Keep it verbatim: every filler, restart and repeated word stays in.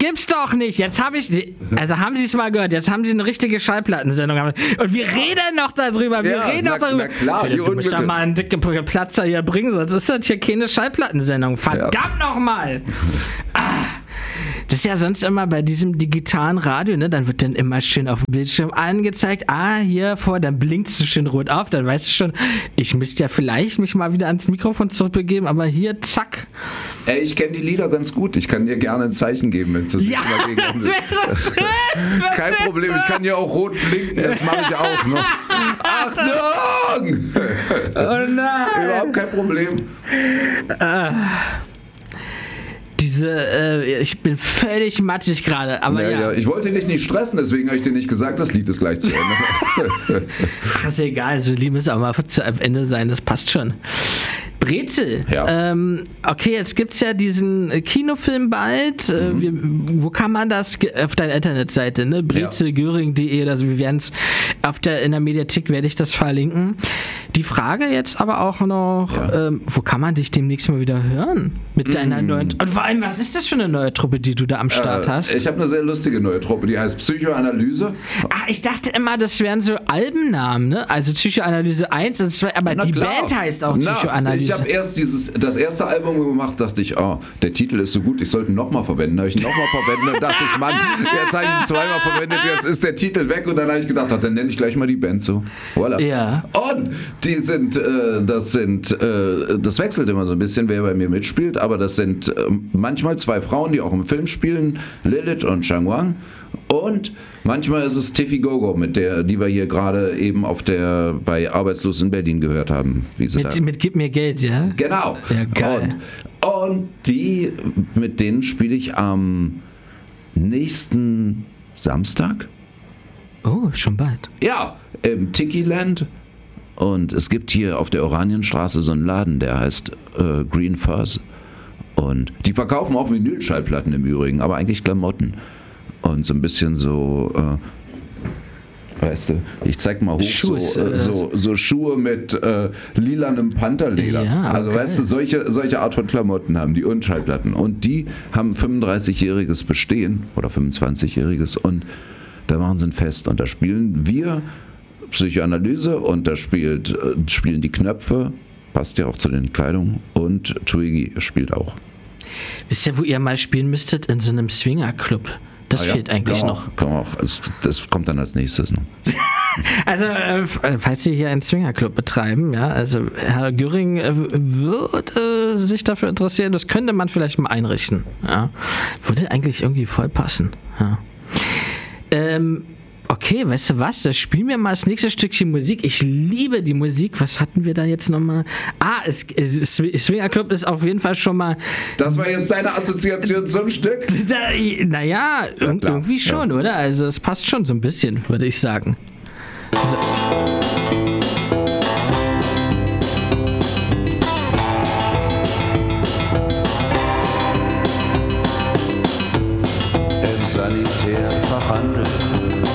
gibt's doch nicht. Jetzt habe ich, also haben Sie es mal gehört, jetzt haben Sie eine richtige Schallplattensendung. Und wir reden noch darüber, wir Ja, reden na, noch darüber. na klar, Philipp, die du musst da Unglücke- mal einen dicken Platzer hier bringen, sonst ist das hier keine Schallplattensendung. Verdammt Ja. nochmal. Ah. Das ist ja sonst immer bei diesem digitalen Radio, ne? Dann wird dann immer schön auf dem Bildschirm angezeigt, ah, hier vor, dann blinkt es so schön rot auf, dann weißt du schon, ich müsste ja vielleicht mich mal wieder ans Mikrofon zurückbegeben, aber hier, zack. Ey, ich kenne die Lieder ganz gut. Ich kann dir gerne ein Zeichen geben, wenn es das Ja, nicht mal gegen das wäre schön. Das Kein ist Problem, ich kann dir auch rot blinken, das mache ich auch. Ne? Achtung! Oh nein. Überhaupt kein Problem. Diese, äh, ich bin völlig matschig gerade, aber Ja, ja. ja, ich wollte dich nicht stressen, deswegen habe ich dir nicht gesagt, das Lied ist gleich zu Ende. Ach, ist egal, so lieb ist aber zu Ende sein, das passt schon. Brezel, Ja. ähm, okay, jetzt gibt's ja diesen äh, Kinofilm bald, äh, Mhm. wir, wo kann man das, ge- auf deiner Internetseite, ne, brezelgöring punkt de, also wir werden's auf der, in der Mediathek werde ich das verlinken. Die Frage jetzt aber auch noch, Ja. ähm, wo kann man dich demnächst mal wieder hören? Mit deiner Mhm. neuen, und vor allem, was ist das für eine neue Truppe, die du da am Start Äh, hast? Ich habe eine sehr lustige neue Truppe, die heißt Psychoanalyse. Ah, ich dachte immer, das wären so Albennamen, ne? Also Psychoanalyse eins und zwei, aber Na die klar. Band heißt auch Na, Psychoanalyse. Ich habe erst dieses, das erste Album gemacht, dachte ich, oh, der Titel ist so gut, ich sollte ihn nochmal verwenden. Da habe ich ihn nochmal verwendet und dachte ich, Mann, jetzt habe ich ihn zweimal verwendet, jetzt ist der Titel weg und dann habe ich gedacht, ach, dann nenne ich gleich mal die Band so. Voilà. Ja. Und die sind, äh, das sind, äh, das wechselt immer so ein bisschen, wer bei mir mitspielt, aber das sind äh, manchmal zwei Frauen, die auch im Film spielen, Lilith und Chang Wang. Und manchmal ist es Tiffy Gogo, mit der, die wir hier gerade eben auf der, bei Arbeitslos in Berlin gehört haben. Wie sie da Mit, mit Gib mir Geld, ja? Genau. Ja, geil. Und, und die, mit denen spiele ich am nächsten Samstag. Oh, schon bald. Ja, im Tiki-Land. Und es gibt hier auf der Oranienstraße so einen Laden, der heißt äh, Green Fuzz. Und die verkaufen auch Vinylschallplatten im Übrigen, aber eigentlich Klamotten. Und so ein bisschen so, äh, weißt du, ich zeig mal hoch, Schuhe, so, äh, so, so Schuhe mit äh, lilanem Pantherleder. Ja, also geil. weißt du, solche, solche Art von Klamotten haben die und Schallplatten. Und die haben fünfunddreißigjähriges Bestehen oder fünfundzwanzigjähriges und da machen sie ein Fest und da spielen wir Psychoanalyse und da spielt, äh, spielen die Knöpfe, passt ja auch zu den Kleidungen und Twiggy spielt auch. Wisst ihr, wo ihr mal spielen müsstet? In so einem Swingerclub. Das Ah ja, fehlt eigentlich kann man noch. Auch, kann man auch, das, das kommt dann als nächstes noch. Also, äh, falls Sie hier einen Swingerclub betreiben, ja, also Herr Göring äh, würde sich dafür interessieren, das könnte man vielleicht mal einrichten. Ja. Würde eigentlich irgendwie voll passen. Ja. Ähm, okay, weißt du was? Da spielen wir mal das nächste Stückchen Musik. Ich liebe die Musik. Was hatten wir da jetzt nochmal? Ah, es, es, Swingerclub ist auf jeden Fall schon mal. Das war jetzt deine Assoziation zum Stück? Da, naja, ir- klar. irgendwie schon, Ja. oder? Also, es passt schon so ein bisschen, würde ich sagen. So.